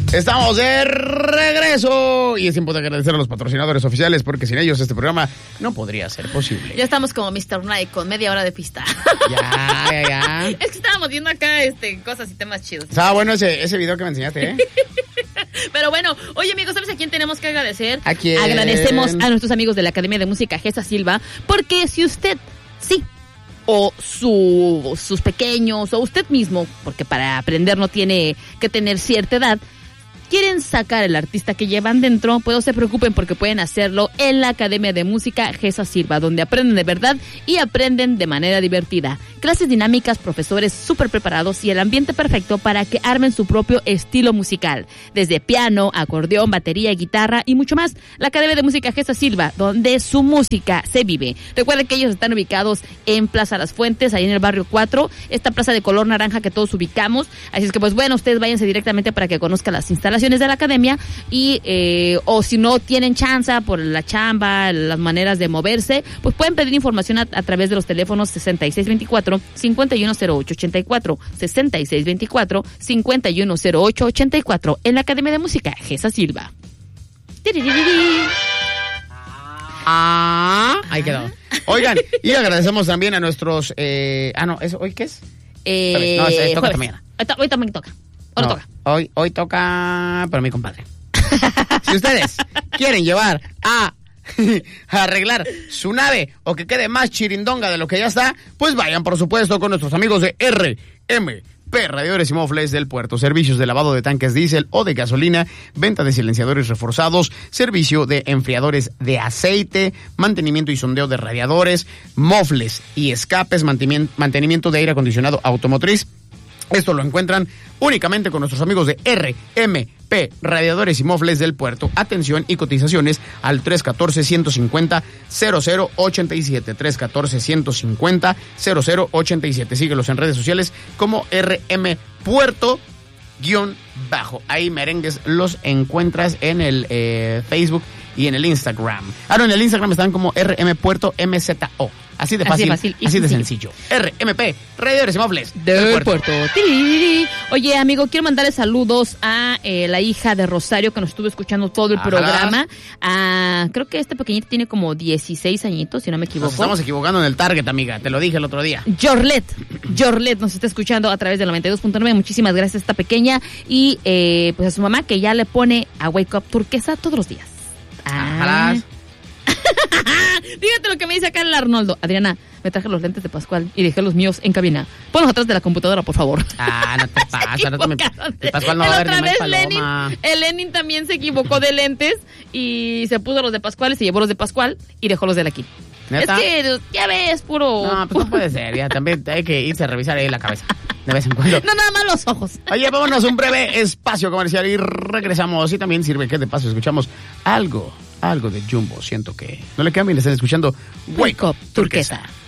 Estamos de regreso y es tiempo de agradecer a los patrocinadores oficiales porque sin ellos este programa no podría ser posible. Ya estamos como Mr. Night con media hora de pista. Ya. Es que estábamos viendo acá cosas y temas chidos. Estaba bueno ese video que me enseñaste, ¿eh? Pero bueno, oye amigos, ¿sabes a quién tenemos que agradecer? ¿A quién? Agradecemos a nuestros amigos de la Academia de Música Gesa Silva, porque si usted, sí, o sus pequeños, o usted mismo, porque para aprender no tiene que tener cierta edad, quieren sacar el artista que llevan dentro, pues no se preocupen porque pueden hacerlo en la Academia de Música Gesa Silva, donde aprenden de verdad y aprenden de manera divertida. Clases dinámicas, profesores súper preparados y el ambiente perfecto para que armen su propio estilo musical. Desde piano, acordeón, batería, guitarra y mucho más. La Academia de Música Gesa Silva, donde su música se vive. Recuerden que ellos están ubicados en Plaza Las Fuentes, ahí en el barrio 4, esta plaza de color naranja que todos ubicamos. Así es que pues bueno, ustedes váyanse directamente para que conozcan las instalaciones de la academia y o si no tienen chance por la chamba, las maneras de moverse, pues pueden pedir información a través de los teléfonos 6624-510884, 6624-510884 en la Academia de Música Gesa Silva. Ahí quedó. Oigan, y agradecemos también a nuestros ¿hoy qué es? Toca también. Hoy también toca. Hoy toca para mi compadre. Si ustedes quieren llevar a arreglar su nave o que quede más chirindonga de lo que ya está, pues vayan por supuesto con nuestros amigos de RMP Radiadores y Mofles del Puerto. Servicios de lavado de tanques diésel o de gasolina, venta de silenciadores reforzados, servicio de enfriadores de aceite, mantenimiento y sondeo de radiadores, mofles y escapes, mantenimiento de aire acondicionado automotriz. Esto lo encuentran únicamente con nuestros amigos de RMP Radiadores y Mofles del Puerto. Atención y cotizaciones al 314-150-0087. 314-150-0087. Síguelos en redes sociales como RM Puerto _. Ahí merengues los encuentras en el Facebook y en el Instagram. En el Instagram están como RM Puerto MZO. Así de fácil, así de sencillo. RMP, Radiadores y Mofles del Puerto. Oye, amigo, quiero mandarle saludos a la hija de Rosario que nos estuvo escuchando todo el programa. Creo que este pequeñito tiene como 16 añitos, si no me equivoco. Nos estamos equivocando en el target, amiga. Te lo dije el otro día. Jorlet nos está escuchando a través del 92.9. Muchísimas gracias a esta pequeña. Y pues a su mamá que ya le pone a Wake Up Turquesa todos los días. Fíjate lo que me dice acá el Arnoldo. Adriana, me traje los lentes de Pascual y dejé los míos en cabina. Ponlos atrás de la computadora, por favor. No te pasa. El Pascual no va a ver ni más paloma. El Lenin también se equivocó de lentes y se puso los de Pascual y se llevó los de Pascual y dejó los de aquí. ¿Neta? Es que ya ves, puro... No, pues no puede ser. Ya también hay que irse a revisar ahí la cabeza de vez en cuando. No, nada más los ojos. Oye, vámonos un breve espacio comercial y regresamos. Y también sirve que de paso escuchamos algo de Jumbo. Siento que no le cambien, le están escuchando Wake Up Turquesa.